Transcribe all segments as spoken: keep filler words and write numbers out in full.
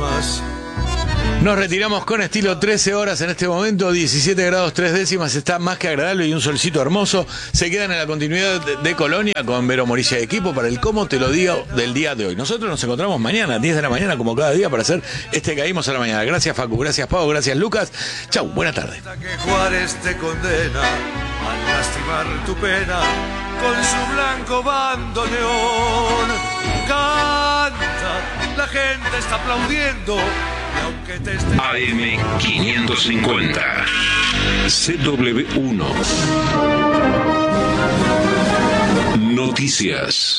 más. Nos retiramos con estilo, trece horas en este momento, diecisiete grados tres décimas, está más que agradable y un solcito hermoso. Se quedan en la continuidad de, de Colonia con Vero Moricia y equipo para el Cómo Te Lo Digo del día de hoy. Nosotros nos encontramos mañana, diez de la mañana, como cada día, para hacer este Caímos a la Mañana. Gracias Facu, gracias Pau, gracias Lucas. Chau, buena tarde. Que Juárez te condena al lastimar tu pena con su blanco bandoneón. Canta, la gente está aplaudiendo. A M quinientos cincuenta C W uno Noticias.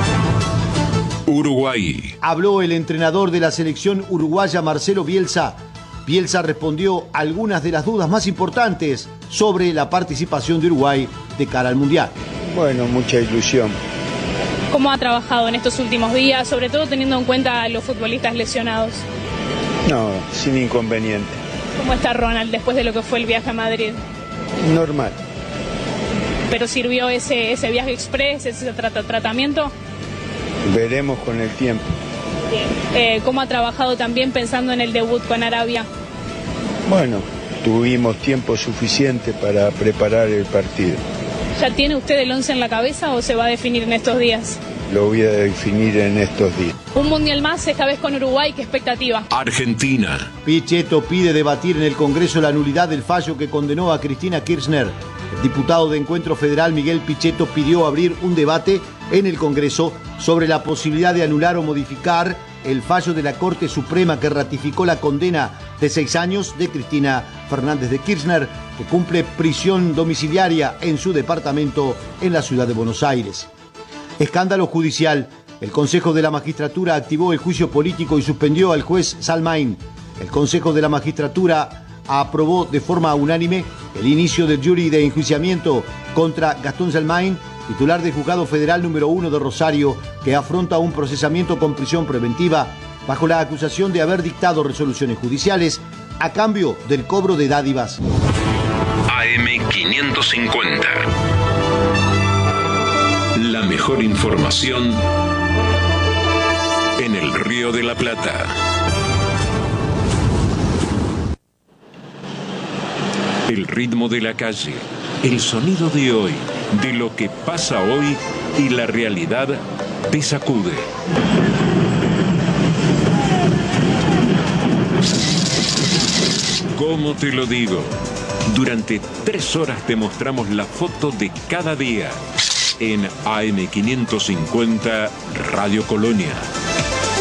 Uruguay. Habló el entrenador de la selección uruguaya Marcelo Bielsa. Bielsa respondió algunas de las dudas más importantes sobre la participación de Uruguay de cara al Mundial. Bueno, mucha ilusión. ¿Cómo ha trabajado en estos últimos días, sobre todo teniendo en cuenta a los futbolistas lesionados? No, sin inconveniente. ¿Cómo está Ronald después de lo que fue el viaje a Madrid? Normal. ¿Pero sirvió ese, ese viaje express, ese trat- tratamiento? Veremos con el tiempo. Bien. Eh, ¿Cómo ha trabajado también pensando en el debut con Arabia? Bueno, tuvimos tiempo suficiente para preparar el partido. ¿Ya tiene usted el once en la cabeza o se va a definir en estos días? Lo voy a definir en estos días. Un mundial más, esta vez con Uruguay, ¿qué expectativa? Argentina. Pichetto pide debatir en el Congreso la nulidad del fallo que condenó a Cristina Kirchner. El diputado de Encuentro Federal, Miguel Pichetto, pidió abrir un debate en el Congreso sobre la posibilidad de anular o modificar el fallo de la Corte Suprema que ratificó la condena de seis años de Cristina Fernández de Kirchner, que cumple prisión domiciliaria en su departamento en la ciudad de Buenos Aires. Escándalo judicial. El Consejo de la Magistratura activó el juicio político y suspendió al juez Salmain. El Consejo de la Magistratura aprobó de forma unánime el inicio del jury de enjuiciamiento contra Gastón Salmain, titular del Juzgado Federal número uno de Rosario, que afronta un procesamiento con prisión preventiva bajo la acusación de haber dictado resoluciones judiciales a cambio del cobro de dádivas. A M quinientos cincuenta. La mejor información en el Río de la Plata. El ritmo de la calle, el sonido de hoy, de lo que pasa hoy y la realidad te sacude. ¿Cómo te lo digo? Durante tres horas te mostramos la foto de cada día en A M quinientos cincuenta Radio Colonia.